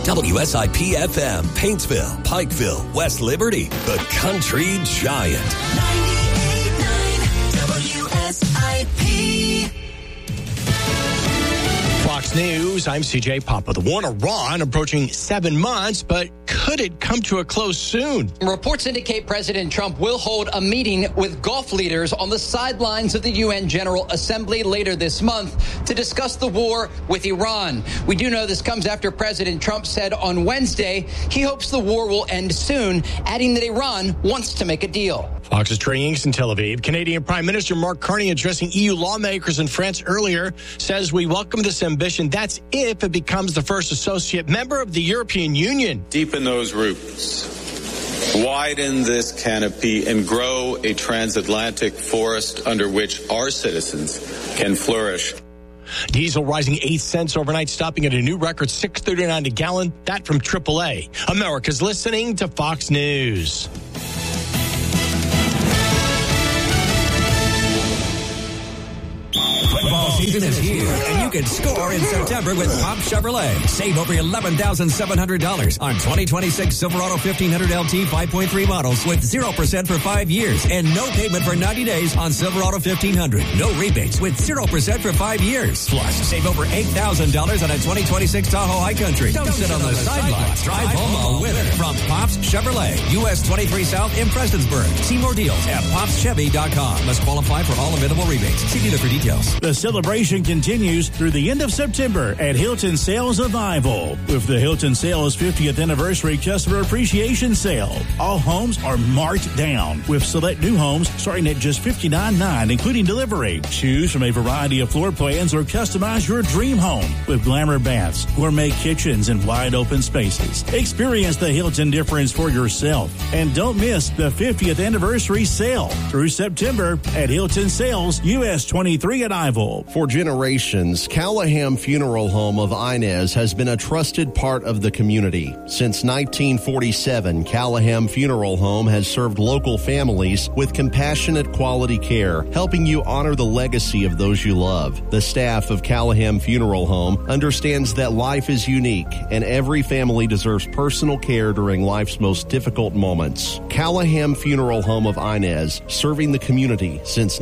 WSIP-FM, Paintsville, Pikeville, West Liberty, the country giant. 98.9 WSIP. Fox News, I'm CJ Papa. The war in Iran approaching 7 months, but could it come to a close soon? Reports indicate President Trump will hold a meeting with Gulf leaders on the sidelines of the UN General Assembly later this month to discuss the war with Iran. We do know this comes after President Trump said on Wednesday he hopes the war will end soon, adding that Iran wants to make a deal. Fox's Trey Inks in Tel Aviv. Canadian Prime Minister Mark Carney addressing EU lawmakers in France earlier says we welcome this ambition. That's if it becomes the first associate member of the European Union. Deepen those roots, widen this canopy, and grow a transatlantic forest under which our citizens can flourish. Diesel rising 8 cents overnight, stopping at a new record $6.39 a gallon. That from AAA. America's listening to Fox News. Football season is here, and you can score in September with Pop Chevrolet. Save over $11,700 on 2026 Silverado 1500 LT 5.3 models with 0% for 5 years and no payment for 90 days on Silverado 1500. No rebates with 0% for 5 years. Plus, save over $8,000 on a 2026 Tahoe High Country. Don't sit on the sidelines. Drive home a winner from Pops Chevrolet, US 23 South in Prestonsburg. See more deals at popschevy.com. Must qualify for all available rebates. See dealer for details. The celebration continues through the end of September at Hilton Sales of Ivell with the Hilton Sales 50th Anniversary Customer Appreciation Sale. All homes are marked down with select new homes starting at just $59.9, including delivery. Choose from a variety of floor plans or customize your dream home with glamour baths, gourmet kitchens, and wide open spaces. Experience the Hilton difference for yourself. And don't miss the 50th Anniversary Sale through September at Hilton Sales US 23 at Ivell. For generations, Callahan Funeral Home of Inez has been a trusted part of the community. Since 1947, Callahan Funeral Home has served local families with compassionate quality care, helping you honor the legacy of those you love. The staff of Callahan Funeral Home understands that life is unique and every family deserves personal care during life's most difficult moments. Callahan Funeral Home of Inez, serving the community since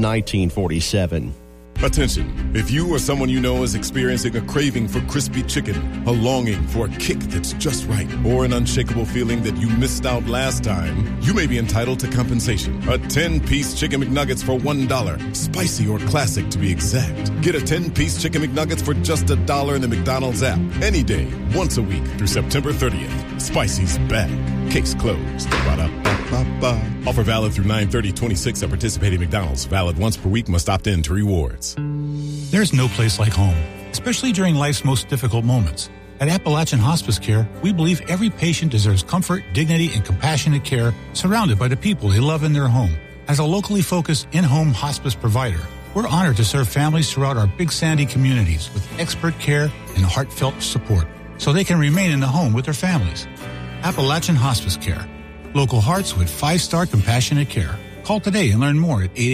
1947. Attention, if you or someone you know is experiencing a craving for crispy chicken, a longing for a kick that's just right, or an unshakable feeling that you missed out last time, you may be entitled to compensation. A 10-piece Chicken McNuggets for $1, spicy or classic to be exact. Get a 10-piece Chicken McNuggets for just $1 in the McDonald's app, any day, once a week through September 30th. Spicy's back. Case closed. Ba-da-ba-ba-ba. Offer valid through 9/30/26 at participating McDonald's. Valid once per week. Must opt in to rewards. There's no place like home, especially during life's most difficult moments. At Appalachian Hospice Care, we believe every patient deserves comfort, dignity, and compassionate care surrounded by the people they love in their home. As a locally focused in-home hospice provider, we're honored to serve families throughout our Big Sandy communities with expert care and heartfelt support so they can remain in the home with their families. Appalachian Hospice Care. Local hearts with 5-star compassionate care. Call today and learn more at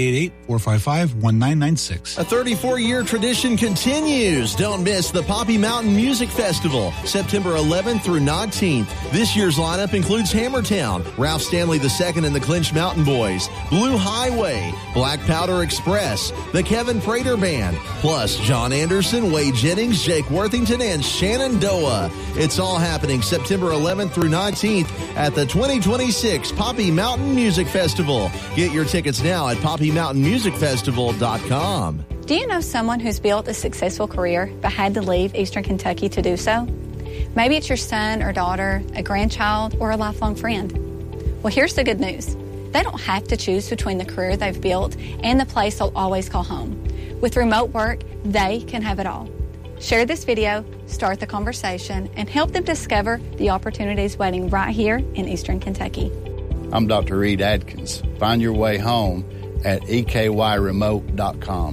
888-455-1996. A 34-year tradition continues. Don't miss the Poppy Mountain Music Festival, September 11th through 19th. This year's lineup includes Hammertown, Ralph Stanley II and the Clinch Mountain Boys, Blue Highway, Black Powder Express, the Kevin Prater Band, plus John Anderson, Wade Jennings, Jake Worthington, and Shenandoah. It's all happening September 11th through 19th at the 2026 Poppy Mountain Music Festival. Get your tickets now at PoppyMountainMusicFestival.com. Do you know someone who's built a successful career but had to leave Eastern Kentucky to do so? Maybe it's your son or daughter, a grandchild, or a lifelong friend. Well, here's the good news. They don't have to choose between the career they've built and the place they'll always call home. With remote work, they can have it all. Share this video, start the conversation, and help them discover the opportunities waiting right here in Eastern Kentucky. I'm Dr. Reed Adkins. Find your way home at ekyremote.com.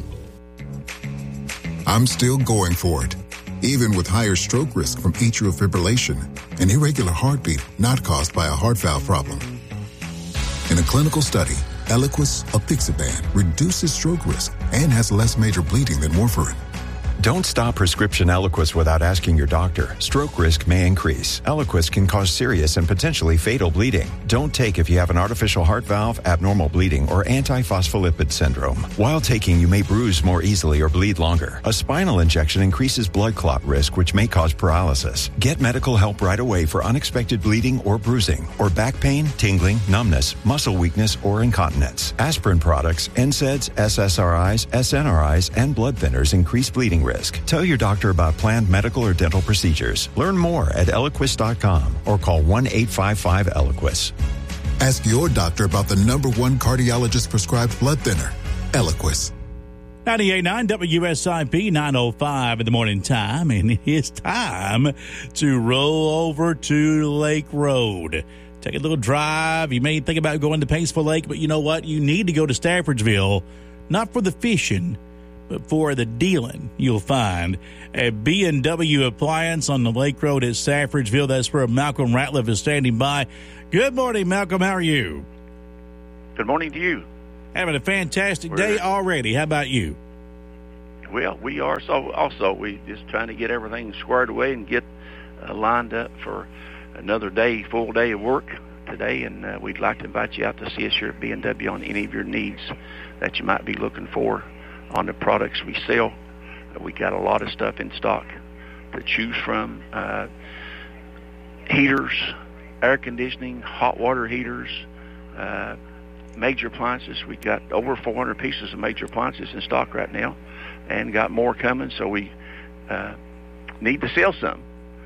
I'm still going for it, even with higher stroke risk from atrial fibrillation, an irregular heartbeat not caused by a heart valve problem. In a clinical study, Eliquis apixaban reduces stroke risk and has less major bleeding than warfarin. Don't stop prescription Eliquis without asking your doctor. Stroke risk may increase. Eliquis can cause serious and potentially fatal bleeding. Don't take if you have an artificial heart valve, abnormal bleeding, or antiphospholipid syndrome. While taking, you may bruise more easily or bleed longer. A spinal injection increases blood clot risk, which may cause paralysis. Get medical help right away for unexpected bleeding or bruising, or back pain, tingling, numbness, muscle weakness, or incontinence. Aspirin products, NSAIDs, SSRIs, SNRIs, and blood thinners increase bleeding risk. Tell your doctor about planned medical or dental procedures. Learn more at Eliquis.com or call 1-855-ELIQUIS. Ask your doctor about the #1 cardiologist-prescribed blood thinner, Eliquis. 98.9 WSIP, 9:05 in the morning time, and it's time to roll over to Lake Road. Take a little drive. You may think about going to Paintsville Lake, but you know what? You need to go to Staffordsville, not for the fishing, but for the dealing. You'll find at B&W Appliance on the Lake Road at Staffordsville. That's where Malcolm Ratliff is standing by. Good morning, Malcolm. How are you? Good morning to you. Having a fantastic day already. How about you? Well, we are also. We just trying to get everything squared away and get lined up for another day, full day of work today. And we'd like to invite you out to see us here at B&W on any of your needs that you might be looking for on the products we sell. We got a lot of stuff in stock to choose from. Heaters, air conditioning, hot water heaters, major appliances. We got over 400 pieces of major appliances in stock right now and got more coming, so we need to sell some.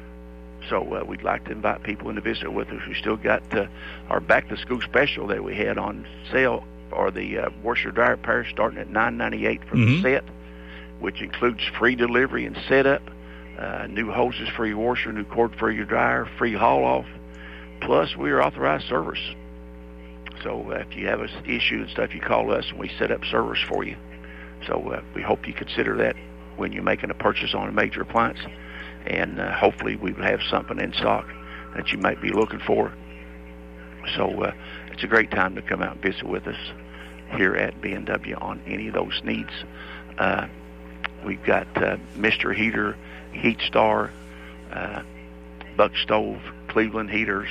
So we'd like to invite people in to visit with us. We still got our back-to-school special that we had on sale or the washer-dryer pair starting at $9.98 for the set, which includes free delivery and setup, new hoses for your washer, new cord for your dryer, free haul-off. Plus, we are authorized service. So if you have an issue and stuff, you call us and we set up service for you. So we hope you consider that when you're making a purchase on a major appliance. And hopefully we will have something in stock that you might be looking for. So it's a great time to come out and visit with us here at B&W on any of those needs. We've got Mr. Heater, Heat Star, Buck Stove, Cleveland Heaters,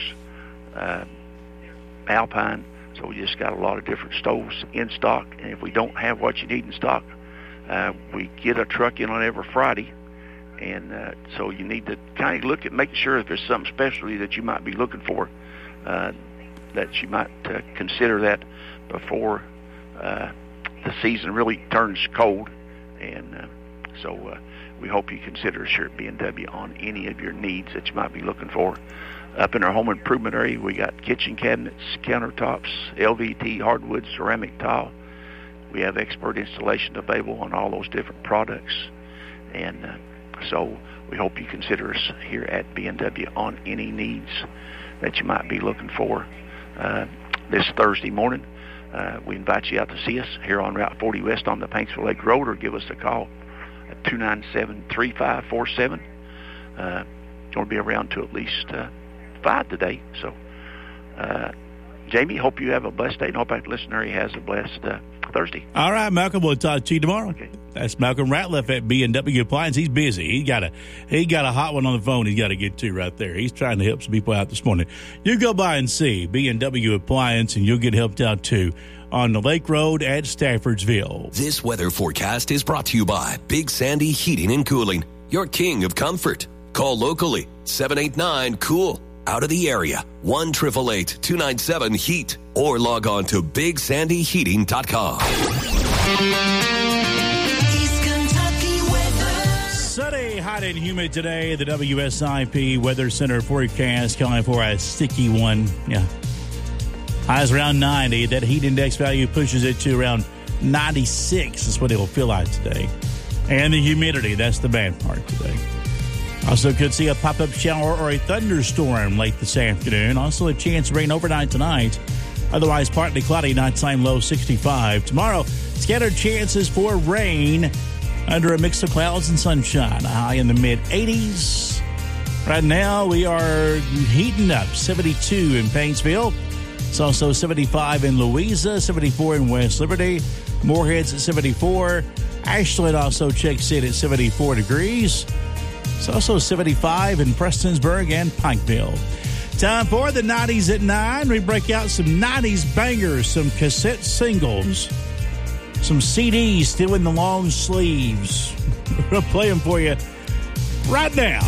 Alpine. So we just got a lot of different stoves in stock. And if we don't have what you need in stock, we get a truck in on every Friday. And so you need to kind of look at making sure if there's something specialty that you might be looking for, that you might consider that before the season really turns cold. And so we hope you consider us here at B&W on any of your needs that you might be looking for. Up in our home improvement area, we got kitchen cabinets, countertops, LVT, hardwood, ceramic tile. We have expert installation available on all those different products. And so we hope you consider us here at B&W on any needs that you might be looking for. This Thursday morning, we invite you out to see us here on Route 40 West on the Paintsville Lake Road, or give us a call at 297-3547. Going to be around to at least 5 today. So, Jamie, hope you have a blessed day, and hope our listener has a blessed Thursday. All right, Malcolm, we'll talk to you tomorrow. Okay. That's Malcolm Ratliff at B&W Appliance. He's busy. He got a hot one on the phone he's got to get to right there. He's trying to help some people out this morning. You go by and see B&W Appliance, and you'll get helped out too on the Lake Road at Staffordsville. This weather forecast is brought to you by Big Sandy Heating and Cooling, your king of comfort. Call locally, 789-COOL. Out of the area, 1-888-297-HEAT, or log on to BigSandyHeating.com. Sunny, hot and humid today. The WSIP Weather Center forecast calling for a sticky one. Yeah. Highs around 90. That heat index value pushes it to around 96. That's what it will feel like today. And the humidity, that's the bad part today. Also could see a pop-up shower or a thunderstorm late this afternoon. Also a chance of rain overnight tonight. Otherwise, partly cloudy, nighttime low 65. Tomorrow, scattered chances for rain under a mix of clouds and sunshine. A high in the mid-80s. Right now, we are heating up. 72 in Paintsville. It's also 75 in Louisa, 74 in West Liberty. Moorhead's at 74. Ashland also checks in at 74 degrees. It's also 75 in Prestonsburg and Pikeville. Time for the 90s at 9. We break out some 90s bangers, some cassette singles, some CDs still in the long sleeves. We'll play them for you right now.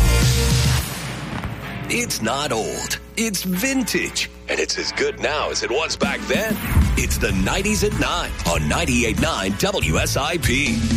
It's not old. It's vintage. And it's as good now as it was back then. It's the 90s at 9 on 98.9 WSIP.